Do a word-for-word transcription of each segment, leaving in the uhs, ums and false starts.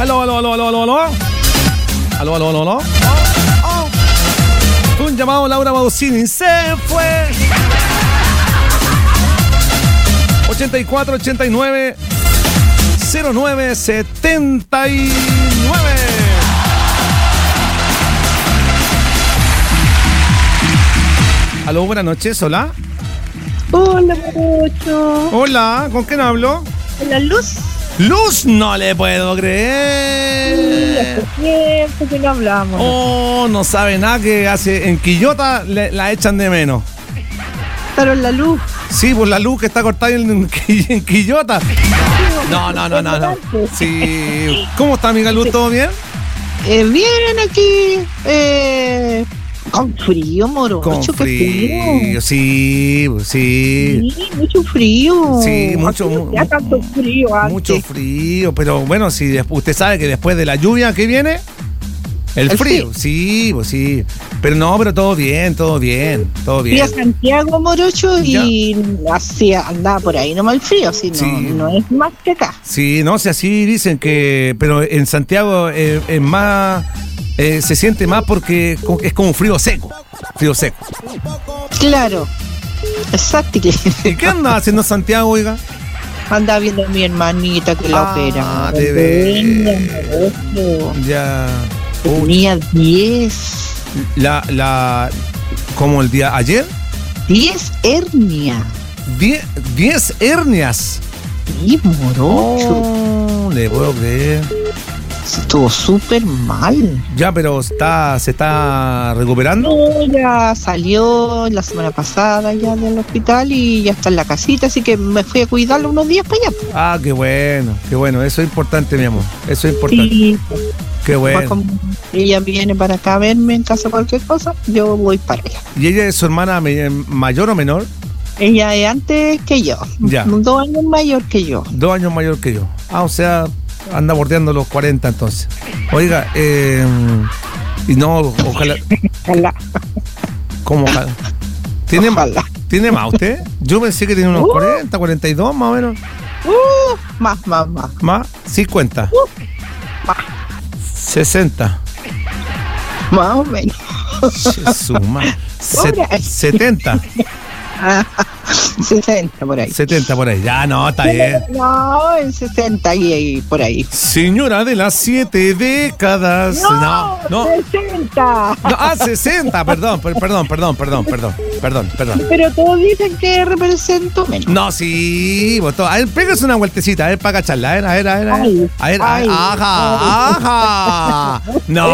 Aló, aló, aló, aló, aló, aló. Aló, aló, aló, aló. Oh, oh. Un llamado Laura Bausini. Se fue. ochenta y cuatro, ochenta y nueve, cero nueve, setenta y nueve. Aló, buenas noches, hola. Hola, Morocho. Hola, ¿con quién hablo? Hola, Luz. Luz, no le puedo creer. Sí, hace tiempo que no hablamos. Oh, no sabe nada que hace en Quillota le, la echan de menos. Pero la Luz. Sí, pues la luz que está cortada en, en Quillota. No, no, no, no, no. Sí. ¿Cómo está, amiga Luz? ¿Todo bien? Eh, bien aquí. Eh, con frío, Morocho. Con frío, sí, sí. Sí, mucho frío. Sí, mucho, mu- ya tanto frío antes. Mucho frío, pero bueno, si después, usted sabe que después de la lluvia que viene, el, El frío. frío. Sí, pues sí. Pero no, pero todo bien, todo bien, todo Fui bien. a Santiago, Morocho, y hacía, andaba por ahí nomás el frío, si no, Sí. no es más que acá. Sí, no sé, así dicen que, pero en Santiago eh, es más, eh, se siente más porque co- es como frío seco, frío seco. Claro, exacto. ¿Y qué anda haciendo Santiago, oiga? Andaba viendo a mi hermanita que la Ah, opera. de ver. Ya. Uy, Tenía diez. la, la, como el día ayer, diez hernia. diez, diez hernias. Y Morocho. Oh, le puedo creer. Estuvo súper mal. Ya, pero está, se está recuperando. No, ya salió la semana pasada ya del hospital y ya está en la casita, así que me fui a cuidarlo unos días para allá. Ah, qué bueno, qué bueno. Eso es importante, mi amor. Eso es importante. Sí, Qué pues bueno. como ella viene para acá a verme en caso de cualquier cosa, yo voy para allá. ¿Y ella es su hermana me- mayor o menor? Ella es antes que yo, Ya. dos años mayor que yo. Dos años mayor que yo. Ah, o sea, anda bordeando los cuarenta entonces. Oiga, eh, y no, ojalá. Ojalá. ¿Cómo ojalá? ¿Tiene, Ojalá. ¿Tiene más usted? Yo pensé que tenía unos Uh. cuarenta, cuarenta y dos más o menos. Uh, más, más, más. Más, cincuenta. Más, sesenta. más o menos. Jesús, más. Por ahí. setenta. sesenta por ahí. setenta por ahí. Ya, no, está bien. No, en sesenta y ahí por ahí. Señora de las siete décadas. No, no. sesenta. No, ah, sesenta, perdón, per- perdón, perdón, perdón, perdón, perdón, perdón. Pero todos dicen que represento menos. No, sí, pues todo. A ver, pégase una vueltecita, a ver, para cacharla, a ver, a ver, a ver, a ver, Ay, a ver, a ver, ay, ajá, ajá.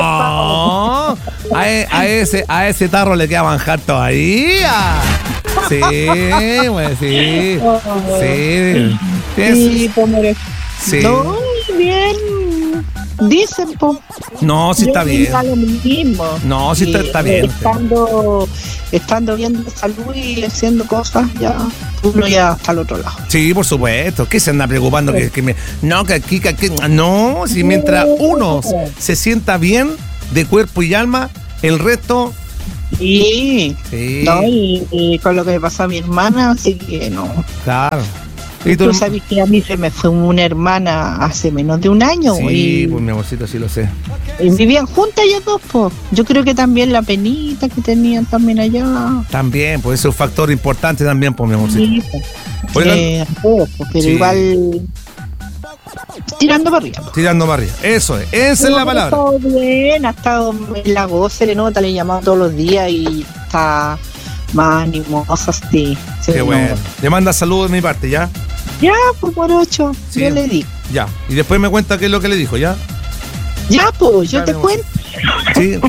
No, a, e- a ese, a ese tarro le queda manjar todavía. Sí, pues sí, sí. Tienes- Sí, pues, Morocho. Sí. No, bien. Dicen, pues. No, sí está Yo bien. digo lo mismo. No, sí está- Y, está bien. Estando, estando bien de salud y haciendo cosas, ya uno ya está al otro lado. Sí, por supuesto. ¿Qué se anda preocupando? Que, que me, no, que aquí, que aquí. No, si mientras uno se sienta bien de cuerpo y alma, el resto. Sí. Sí. No, y, y con lo que me pasó a mi hermana, así que no. Claro. ¿Y tú? Tú sabes que a mí se me fue una hermana hace menos de un año. Sí, y, pues mi amorcito, sí lo sé. y vivían juntas ellas dos, pues. Yo creo que también la penita que tenían también allá. También, pues eso es un factor importante también, pues mi amorcito. Sí, pues. Oigan. Eh, pues, pero Sí. igual tirando para arriba. Tirando para arriba. Eso es, esa es la Ha palabra. estado bien, ha estado en la voz, se le nota, le he llamado todos los días y está más animosa, sí. Se Qué le bueno. nota. Le manda saludos de mi parte, ¿ya? Ya, pues por ocho, Sí. yo le digo. Ya. Y después me cuenta qué es lo que le dijo, ¿ya? Ya, pues, yo Ya, te mi cuento. Sí.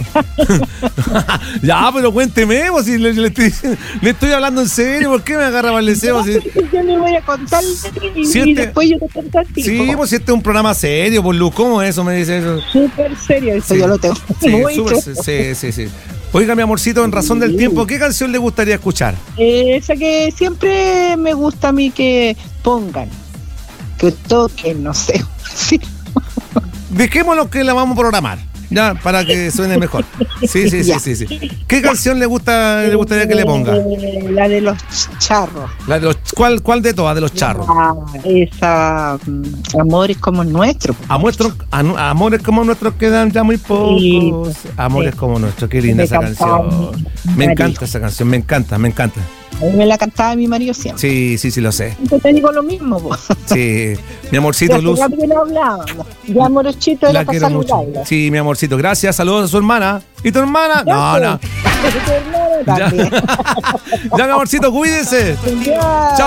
Ya, pero cuénteme, pues, si le, le estoy, le estoy hablando en serio, ¿por qué me agarra para el deseo? Si- Yo le voy a contar y, Si y este- después yo te cuento a ti. Sí, pues si este es un programa serio, por Luz, ¿cómo es eso? Me dice eso. Súper serio, eso Sí. yo lo tengo. Sí, muy súper- claro. sí, sí, sí. Oiga, mi amorcito, en razón del tiempo, ¿qué canción le gustaría escuchar? Eh, esa que siempre me gusta a mí que pongan, que toquen, no sé. Sí. Dejémoslo que la vamos a programar. Ya, para que suene mejor. Sí, sí, sí, Ya. sí, sí. ¿Qué canción le gusta, le gustaría que le ponga? Eh, La de los charros. La de los, ¿cuál, ¿Cuál de todas? De los charros. Ah, esa mm, Amores como el nuestro. Amores, amores como nuestros quedan ya muy pocos. Sí. Amores Sí. como nuestros, qué linda Me esa cantaba canción. mi Me marido. encanta esa canción, me encanta, me encanta. A mí me la cantaba mi marido siempre. Sí, sí, sí, lo sé. Entonces te digo lo mismo, po. Sí, mi amorcito Ya Luz, hace rato que no hablábamos. Ya, morochito, era la para quiero mucho. saludarla. Sí, mi amorcito, gracias, saludos a su hermana. ¿Y tu hermana? Ya, No, pues. no. Tu hermano Ya, también. ya mi amorcito, cuídese. Ya. Chao.